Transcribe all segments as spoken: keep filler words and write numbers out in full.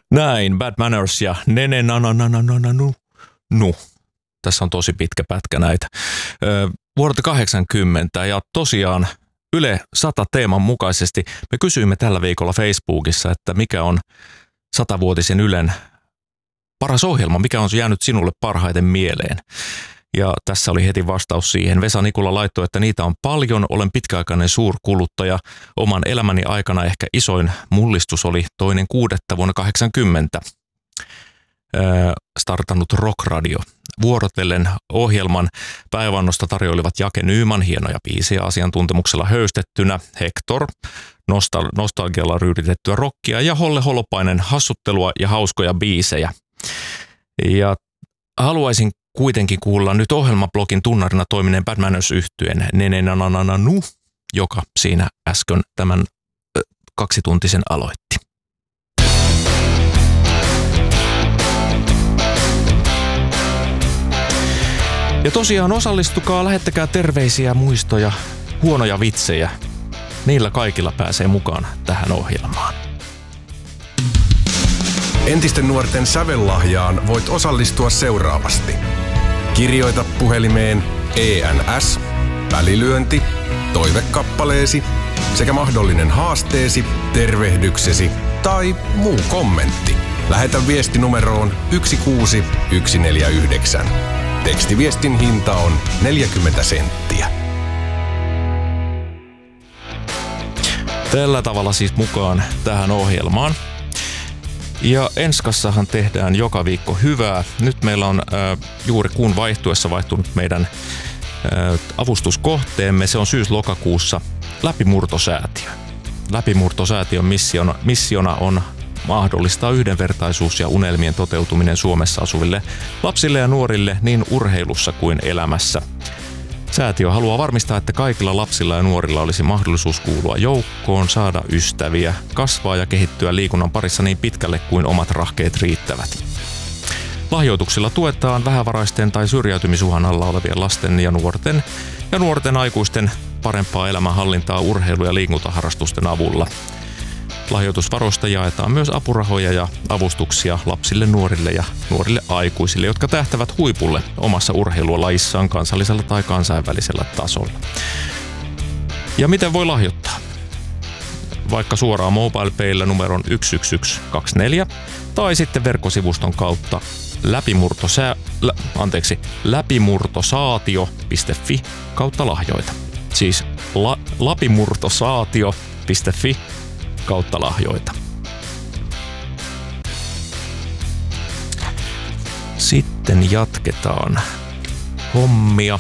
Näin, Bad Manners ja Nene nanananananu. Nu. Tässä on tosi pitkä pätkä näitä. Ö, vuodelta kahdeksankymmentä ja tosiaan Yle sata teeman mukaisesti me kysyimme tällä viikolla Facebookissa, että mikä on satavuotisen Ylen paras ohjelma, mikä on jäänyt sinulle parhaiten mieleen. Ja tässä oli heti vastaus siihen. Vesa Nikula laittoi, että niitä on paljon, olen pitkäaikainen suurkuluttaja. Oman elämäni aikana ehkä isoin mullistus oli toinen kuudetta vuonna kahdeksankymmentä. Öö, startannut Rockradio. Vuorotellen ohjelman päiväannosta tarjoilivat Jake Nyman, hienoja biisejä asiantuntemuksella höystettynä, Hector, nostal- nostalgialla ryyditettyä rockia ja Holle Holopainen hassuttelua ja hauskoja biisejä. Ja haluaisin kuitenkin kuulla nyt ohjelmablogin tunnarina toimineen Bad Manners-yhtyeen Nene nananananu, joka siinä äsken tämän ö, kaksituntisen aloitti. Ja tosiaan osallistukaa, lähettäkää terveisiä, muistoja, huonoja vitsejä. Niillä kaikilla pääsee mukaan tähän ohjelmaan. Entisten nuorten sävellahjaan voit osallistua seuraavasti. Kirjoita puhelimeen E N S, välilyönti, toivekappaleesi sekä mahdollinen haasteesi, tervehdyksesi tai muu kommentti. Lähetä viesti numeroon yksi kuusi yksi neljä yhdeksän. Tekstiviestin hinta on neljäkymmentä senttiä. Tällä tavalla siis mukaan tähän ohjelmaan. Ja Enskassahan tehdään joka viikko hyvää. Nyt meillä on äh, juuri kuun vaihtuessa vaihtunut meidän äh, avustuskohteemme. Se on syys-lokakuussa Läpimurtosäätiö. Läpimurtosäätiön missiona, missiona on mahdollistaa yhdenvertaisuus ja unelmien toteutuminen Suomessa asuville lapsille ja nuorille niin urheilussa kuin elämässä. Säätiö haluaa varmistaa, että kaikilla lapsilla ja nuorilla olisi mahdollisuus kuulua joukkoon, saada ystäviä, kasvaa ja kehittyä liikunnan parissa niin pitkälle kuin omat rahkeet riittävät. Lahjoituksilla tuetaan vähävaraisten tai syrjäytymisuhan alla olevien lasten ja nuorten ja nuorten aikuisten parempaa elämänhallintaa urheilu- ja liikuntaharrastusten avulla. Lahjoitusvaroista jaetaan myös apurahoja ja avustuksia lapsille, nuorille ja nuorille aikuisille, jotka tähtävät huipulle omassa urheilulajissaan kansallisella tai kansainvälisellä tasolla. Ja miten voi lahjoittaa? Vaikka suoraan MobilePaylla numeron yksi yksi yksi kaksi neljä tai sitten verkkosivuston kautta läpimurtosää, lä, anteeksi, läpimurtosaatio piste fi kautta lahjoita. Siis la, läpimurtosaatio piste fi kautta lahjoita. Sitten jatketaan hommia.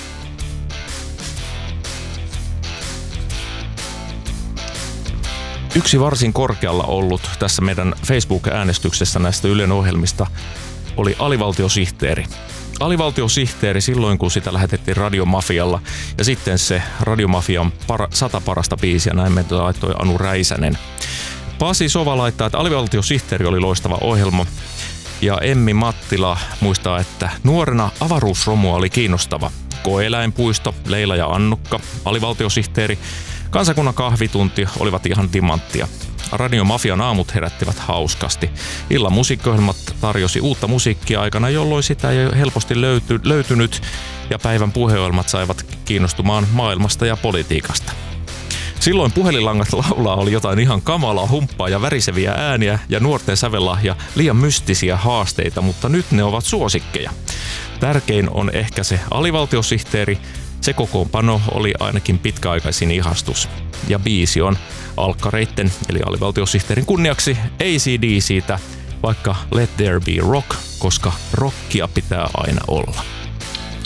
Yksi varsin korkealla ollut tässä meidän Facebook-äänestyksessä näistä Ylen ohjelmista oli alivaltiosihteeri. Alivaltiosihteeri silloin, kun sitä lähetettiin Radiomafialla, ja sitten se Radiomafian para, sata parasta biisiä, näin me laittoi Anu Räisänen. Pasi Sova laittaa, että alivaltiosihteeri oli loistava ohjelma, ja Emmi Mattila muistaa, että nuorena avaruusromua oli kiinnostava. Koeeläinpuisto, Leila ja Annukka, alivaltiosihteeri, kansakunnan kahvitunti olivat ihan timanttia. Radiomafian aamut herättivät hauskasti. Illan musiikkiohjelmat tarjosi uutta musiikkia aikana, jolloin sitä ei helposti löyty, löytynyt, ja päivän puheohjelmat saivat kiinnostumaan maailmasta ja politiikasta. Silloin puhelinlangat laulaa oli jotain ihan kamalaa, humppaa ja väriseviä ääniä ja nuorten sävellahja liian mystisiä haasteita, mutta nyt ne ovat suosikkeja. Tärkein on ehkä se alivaltiosihteeri. Se kokoonpano oli ainakin pitkäaikaisin ihastus. Ja biisi on alkkareitten eli alivaltiosihteerin kunniaksi A C D C:tä, vaikka Let There Be Rock, koska rockia pitää aina olla.